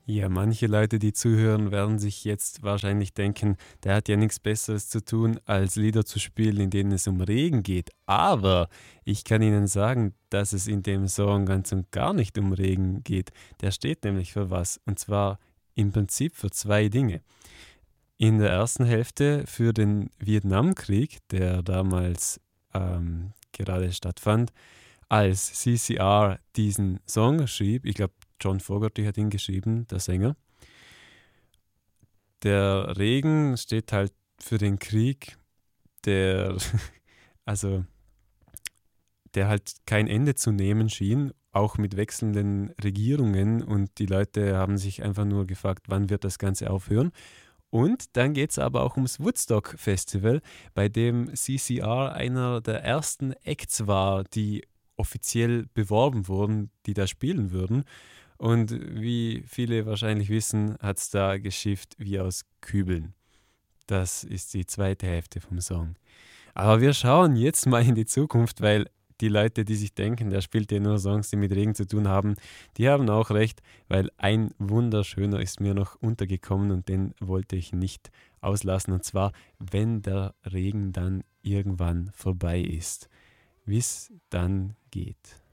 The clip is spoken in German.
Ja, manche Leute, die zuhören, werden sich jetzt wahrscheinlich denken, der hat ja nichts Besseres zu tun, als Lieder zu spielen, in denen es um Regen geht. Aber ich kann Ihnen sagen, dass es in dem Song ganz und gar nicht um Regen geht. Der steht nämlich für was. Und zwar im Prinzip für zwei Dinge. In der ersten Hälfte für den Vietnamkrieg, der damals gerade stattfand, als CCR diesen Song schrieb, ich glaube, John Fogerty hat ihn geschrieben, der Sänger. Der Regen steht halt für den Krieg, der, also, der halt kein Ende zu nehmen schien, auch mit wechselnden Regierungen, und die Leute haben sich einfach nur gefragt, wann wird das Ganze aufhören. Und dann geht es aber auch ums Woodstock Festival, bei dem CCR einer der ersten Acts war, die offiziell beworben wurden, die da spielen würden. Und wie viele wahrscheinlich wissen, hat es da geschifft wie aus Kübeln. Das ist die zweite Hälfte vom Song. Aber wir schauen jetzt mal in die Zukunft, weil die Leute, die sich denken, der spielt ja nur Songs, die mit Regen zu tun haben, die haben auch recht, weil ein wunderschöner ist mir noch untergekommen und den wollte ich nicht auslassen. Und zwar, wenn der Regen dann irgendwann vorbei ist, wie es dann geht.